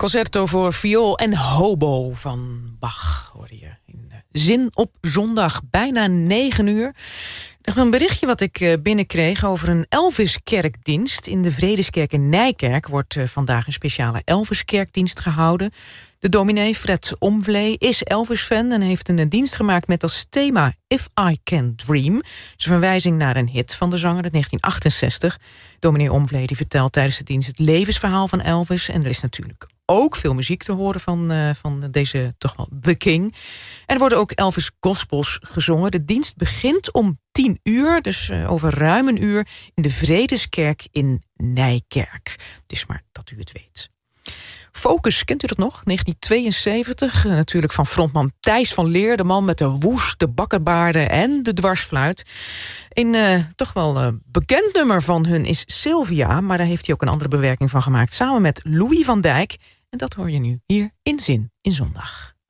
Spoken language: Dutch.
Concerto voor viool en hobo van Bach hoorde je in Zin op zondag, bijna 9 uur. Nog een berichtje wat ik binnenkreeg over een Elvis-kerkdienst. In de Vredeskerk in Nijkerk wordt vandaag een speciale Elvis-kerkdienst gehouden. De dominee Fred Omvlee is Elvis-fan en heeft een dienst gemaakt met als thema If I Can Dream. Dat is een verwijzing naar een hit van de zanger uit 1968. Dominee Omvlee die vertelt tijdens de dienst het levensverhaal van Elvis. En er is natuurlijk ook veel muziek te horen van deze toch wel The King. En er worden ook Elvis gospels gezongen. De dienst begint om 10 uur, dus over ruim een uur, in de Vredeskerk in Nijkerk. Het is maar dat u het weet. Focus, kent u dat nog? 1972, natuurlijk van frontman Thijs van Leer, de man met de woeste bakkenbaarden en de dwarsfluit. Een toch wel bekend nummer van hun is Sylvia, maar daar heeft hij ook een andere bewerking van gemaakt, samen met Louis van Dijk. En dat hoor je nu hier in Zin in Zondag.